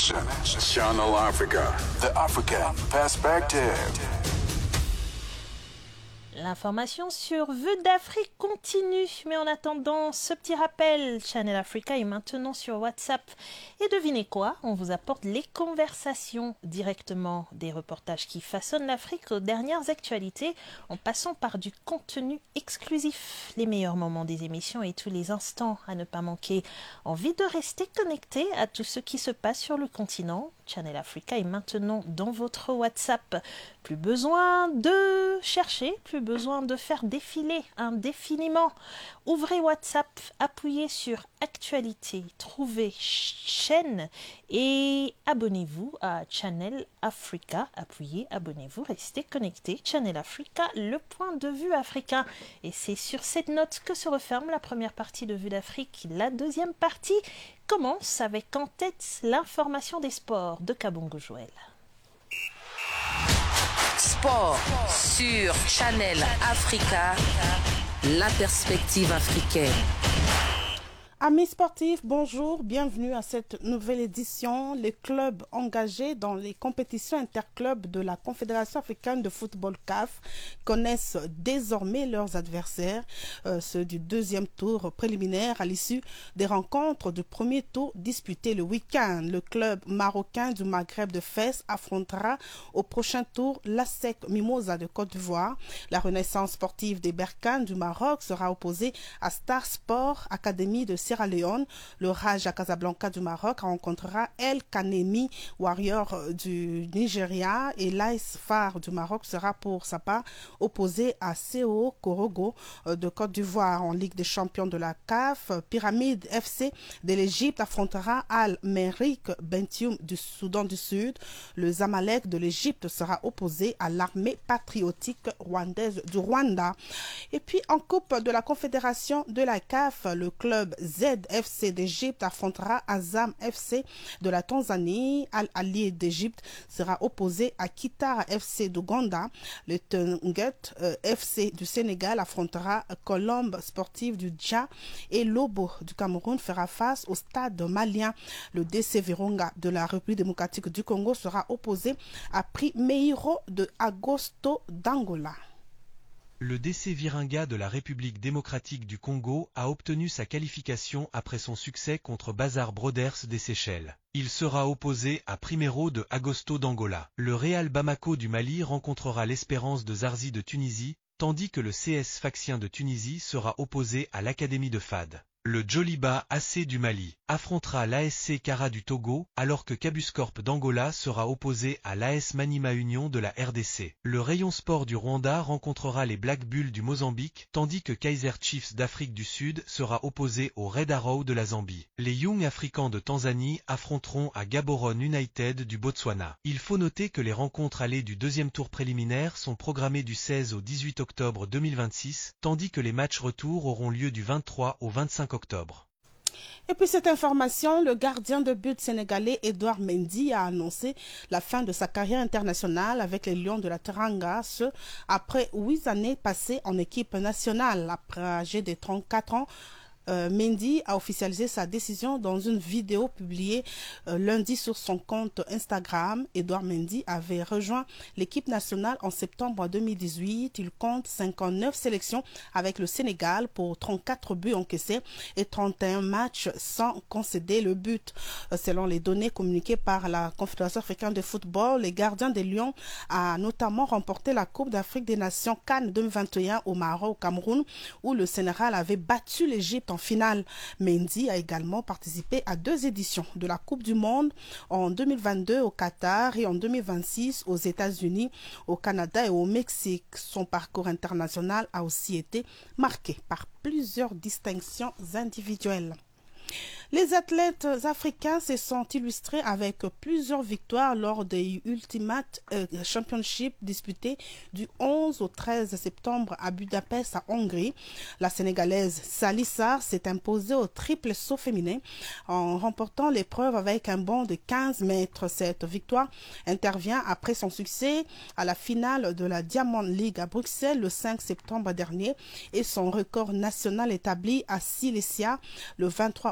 Channel Africa, the African perspective. L'information sur Vue d'Afrique continue, mais en attendant ce petit rappel, Channel Africa est maintenant sur WhatsApp. Et devinez quoi, on vous apporte les conversations directement des reportages qui façonnent l'Afrique aux dernières actualités, en passant par du contenu exclusif, les meilleurs moments des émissions et tous les instants à ne pas manquer. Envie de rester connecté à tout ce qui se passe sur le continent? Channel Africa est maintenant dans votre WhatsApp. Plus besoin de chercher, plus besoin de faire défiler indéfiniment. Ouvrez WhatsApp, appuyez sur Actualité, trouvez chaîne et abonnez-vous à Channel Africa. Appuyez, abonnez-vous, restez connectés. Channel Africa, le point de vue africain. Et c'est sur cette note que se referme la première partie de Vue d'Afrique. La deuxième partie commence avec en tête l'information des sports de Kabongo Joël. Sport sur Channel Africa, la perspective africaine. Amis sportifs, bonjour, bienvenue à cette nouvelle édition. Les clubs engagés dans les compétitions interclubs de la Confédération africaine de football CAF connaissent désormais leurs adversaires, ceux du deuxième tour préliminaire à l'issue des rencontres du premier tour disputées le week-end. Le club marocain du Maghreb de Fès affrontera au prochain tour l'ASEC Mimosa de Côte d'Ivoire. La Renaissance sportive des Berkane du Maroc sera opposée à Star Sport Academy de Sierra Leone. Le Raja Casablanca du Maroc rencontrera El Kanemi Warrior du Nigeria et l'AS Far du Maroc sera pour sa part opposé à CO Korogo de Côte d'Ivoire. En Ligue des champions de la CAF, Pyramide FC de l'Égypte affrontera Al Merrick Bentium du Soudan du Sud. Le Zamalek de l'Égypte sera opposé à l'armée patriotique rwandaise du Rwanda. Et puis en Coupe de la Confédération de la CAF, le club ZFC d'Égypte affrontera Azam FC de la Tanzanie. Al-Ali d'Égypte sera opposé à Kitara FC d'Ouganda. Le Teunguet FC du Sénégal affrontera Colombe Sportive du Dja et Lobo du Cameroun fera face au stade malien. Le DC Virunga de la République démocratique du Congo sera opposé à Primeiro de Agosto d'Angola. Le DC Virunga de la République démocratique du Congo a obtenu sa qualification après son succès contre Bazar Brothers des Seychelles. Il sera opposé à Primeiro de Agosto d'Angola. Le Real Bamako du Mali rencontrera l'Espérance de Zarzi de Tunisie, tandis que le CS Sfaxien de Tunisie sera opposé à l'Académie de Fad. Le Djoliba AC du Mali affrontera l'ASC Kara du Togo, alors que Cabuscorp d'Angola sera opposé à l'AS Manima Union de la RDC. Le Rayon Sport du Rwanda rencontrera les Black Bulls du Mozambique, tandis que Kaizer Chiefs d'Afrique du Sud sera opposé au Red Arrow de la Zambie. Les Young Africans de Tanzanie affronteront à Gaborone United du Botswana. Il faut noter que les rencontres allées du deuxième tour préliminaire sont programmées du 16 au 18 octobre 2026, tandis que les matchs retour auront lieu du 23 au 25 octobre. Et puis cette information, le gardien de but sénégalais Edouard Mendy a annoncé la fin de sa carrière internationale avec les Lions de la Teranga, ce après 8 années passées en équipe nationale. Après âgé de 34 ans, Mendy a officialisé sa décision dans une vidéo publiée lundi sur son compte Instagram. Edouard Mendy avait rejoint l'équipe nationale en septembre 2018. Il compte 59 sélections avec le Sénégal pour 34 buts encaissés et 31 matchs sans concéder le but. Selon les données communiquées par la Confédération africaine de football, les gardiens des Lions a notamment remporté la Coupe d'Afrique des Nations CAN 2021 au Maroc, au Cameroun, où le Sénégal avait battu l'Égypte en finale. Mendy a également participé à 2 éditions de la Coupe du Monde, en 2022 au Qatar et en 2026 aux États-Unis, au Canada et au Mexique. Son parcours international a aussi été marqué par plusieurs distinctions individuelles. Les athlètes africains se sont illustrés avec plusieurs victoires lors des Ultimate Championship disputés du 11 au 13 septembre à Budapest, en Hongrie. La Sénégalaise Sally Sarr s'est imposée au triple saut féminin en remportant l'épreuve avec un bond de 15 mètres. Cette victoire intervient après son succès à la finale de la Diamond League à Bruxelles le 5 septembre dernier et son record national établi à Silesia le 23 août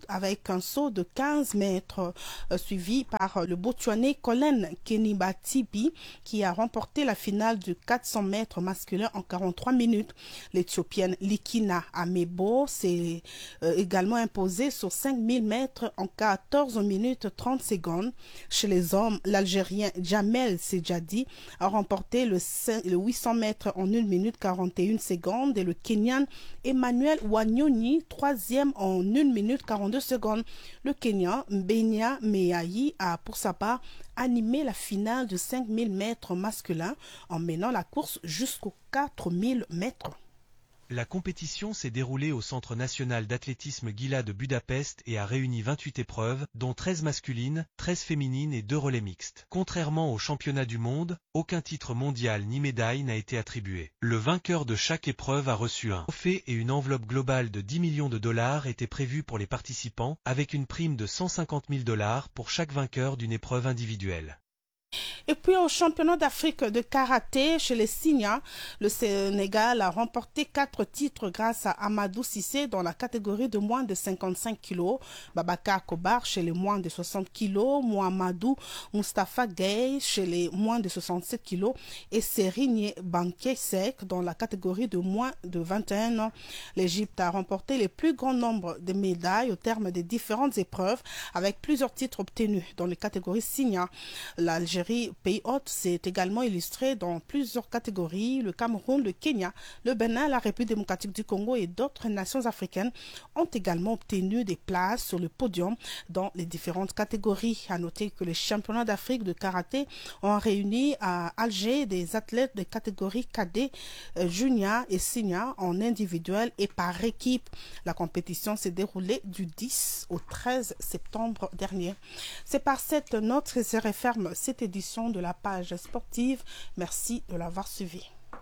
avec un saut de 15 mètres, suivi par le Botswanais Colin Kenibatibi qui a remporté la finale du 400 mètres masculin en 43 minutes. L'Éthiopienne Likina Amebo s'est également imposée sur 5000 mètres en 14 minutes 30 secondes. Chez les hommes, l'Algérien Jamel Sejadi a remporté le 800 mètres en 1 minute 41 secondes et le Kenyan Emmanuel Wanyonyi, troisième en 1 minute 42 secondes. Le Kenyan Mbenya Meayi a pour sa part animé la finale de 5000 mètres masculin en menant la course jusqu'aux 4000 mètres. La compétition s'est déroulée au Centre national d'athlétisme Gila de Budapest et a réuni 28 épreuves, dont 13 masculines, 13 féminines et 2 relais mixtes. Contrairement aux championnats du monde, aucun titre mondial ni médaille n'a été attribué. Le vainqueur de chaque épreuve a reçu un trophée et une enveloppe globale de 10 millions de dollars était prévue pour les participants, avec une prime de 150 000 dollars pour chaque vainqueur d'une épreuve individuelle. Et puis au championnat d'Afrique de karaté chez les Signa, le Sénégal a remporté 4 titres grâce à Amadou Cissé dans la catégorie de moins de 55 kg, Babacar Kobar chez les moins de 60 kg, Mohamedou Mustafa Gueye chez les moins de 67 kg et Serigne Banké-Sek dans la catégorie de moins de 21 ans. L'Égypte a remporté le plus grand nombre de médailles au terme des différentes épreuves avec plusieurs titres obtenus dans les catégories Signa. L'Algérie, pays hôte, s'est également illustré dans plusieurs catégories. Le Cameroun, le Kenya, le Bénin, la République démocratique du Congo et d'autres nations africaines ont également obtenu des places sur le podium dans les différentes catégories. À noter que les championnats d'Afrique de karaté ont réuni à Alger des athlètes de catégories cadet, junior et senior en individuel et par équipe. La compétition s'est déroulée du 10 au 13 septembre dernier. C'est par cette note que se referme cette édition de la page sportive. Merci de l'avoir suivi.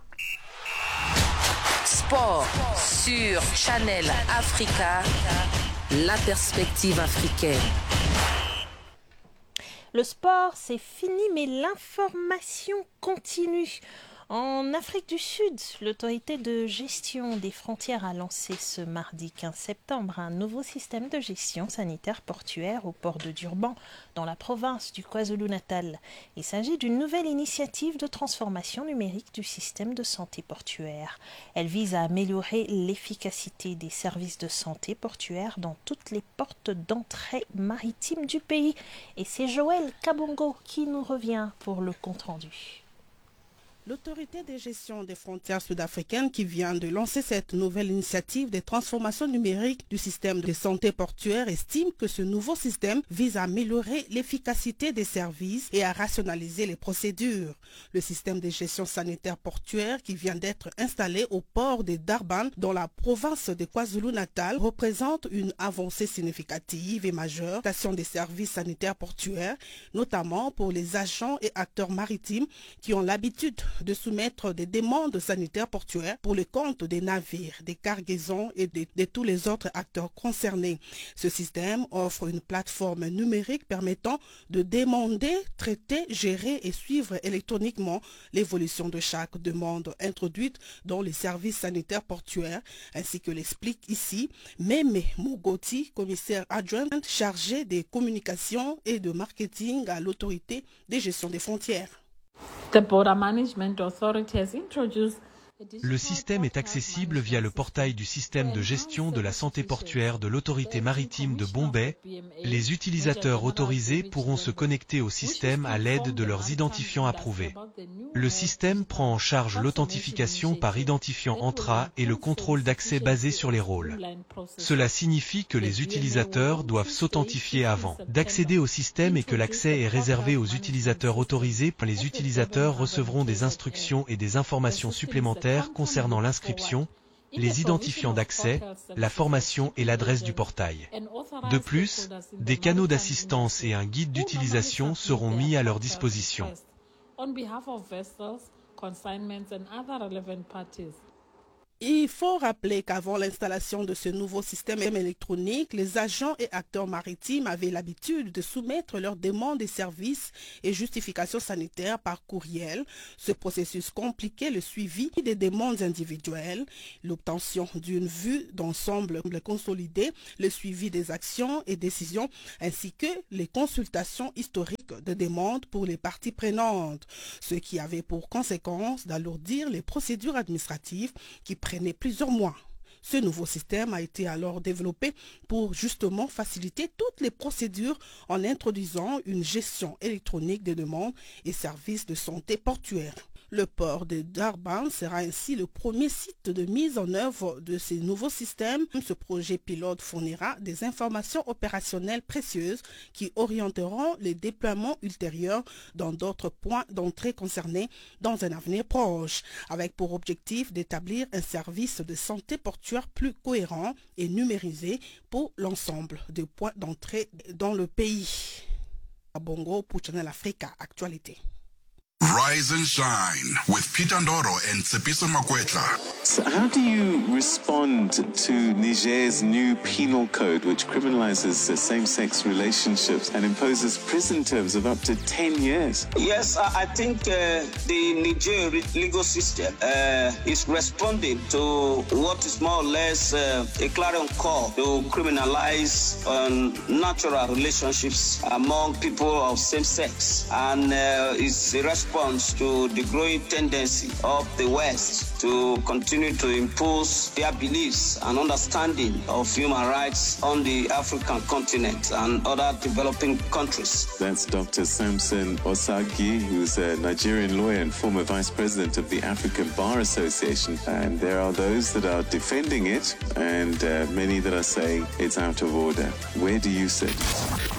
Sport sur Channel Africa, la perspective africaine. Le sport, c'est fini, mais l'information continue. En Afrique du Sud, l'autorité de gestion des frontières a lancé ce mardi 15 septembre un nouveau système de gestion sanitaire portuaire au port de Durban, dans la province du KwaZulu-Natal. Il s'agit d'une nouvelle initiative de transformation numérique du système de santé portuaire. Elle vise à améliorer l'efficacité des services de santé portuaire dans toutes les portes d'entrée maritime du pays. Et c'est Joël Kabongo qui nous revient pour le compte-rendu. L'autorité de gestion des frontières sud-africaines qui vient de lancer cette nouvelle initiative de transformation numérique du système de santé portuaire estime que ce nouveau système vise à améliorer l'efficacité des services et à rationaliser les procédures. Le système de gestion sanitaire portuaire qui vient d'être installé au port de Durban dans la province de KwaZulu-Natal représente une avancée significative et majeure station des services sanitaires portuaires, notamment pour les agents et acteurs maritimes qui ont l'habitude de soumettre des demandes sanitaires portuaires pour le compte des navires, des cargaisons et de tous les autres acteurs concernés. Ce système offre une plateforme numérique permettant de demander, traiter, gérer et suivre électroniquement l'évolution de chaque demande introduite dans les services sanitaires portuaires, ainsi que l'explique ici Meme Mogoti, commissaire adjoint chargé des communications et de marketing à l'autorité de gestion des frontières. The Border Management Authority has introduced Le système est accessible via le portail du système de gestion de la santé portuaire de l'autorité maritime de Bombay. Les utilisateurs autorisés pourront se connecter au système à l'aide de leurs identifiants approuvés. Le système prend en charge l'authentification par identifiant Entra et le contrôle d'accès basé sur les rôles. Cela signifie que les utilisateurs doivent s'authentifier avant d'accéder au système et que l'accès est réservé aux utilisateurs autorisés. Les utilisateurs recevront des instructions et des informations supplémentaires concernant l'inscription, les identifiants d'accès, la formation et l'adresse du portail. De plus, des canaux d'assistance et un guide d'utilisation seront mis à leur disposition. Il faut rappeler qu'avant l'installation de ce nouveau système électronique, les agents et acteurs maritimes avaient l'habitude de soumettre leurs demandes et services et justifications sanitaires par courriel. Ce processus compliquait le suivi des demandes individuelles, l'obtention d'une vue d'ensemble consolidée, le suivi des actions et décisions, ainsi que les consultations historiques de demandes pour les parties prenantes, ce qui avait pour conséquence d'alourdir les procédures administratives qui prenait plusieurs mois. Ce nouveau système a été alors développé pour justement faciliter toutes les procédures en introduisant une gestion électronique des demandes et services de santé portuaire. Le port de Durban sera ainsi le premier site de mise en œuvre de ces nouveaux systèmes. Ce projet pilote fournira des informations opérationnelles précieuses qui orienteront les déploiements ultérieurs dans d'autres points d'entrée concernés dans un avenir proche, avec pour objectif d'établir un service de santé portuaire plus cohérent et numérisé pour l'ensemble des points d'entrée dans le pays. À Bongo pour Channel Africa Actualité. Rise and shine with Peter Ndoro and Tsepiso Makwetla. So how do you respond to Niger's new penal code, which criminalizes same-sex relationships and imposes prison terms of up to 10 years? Yes, I think the Niger legal system is responding to what is more or less a clarion call to criminalize natural relationships among people of same sex, and it's a response to the growing tendency of the West to continue to impose their beliefs and understanding of human rights on the African continent and other developing countries. That's Dr. Samson Osagi, who's a Nigerian lawyer and former vice president of the African Bar Association. And there are those that are defending it and many that are saying it's out of order. Where do you sit?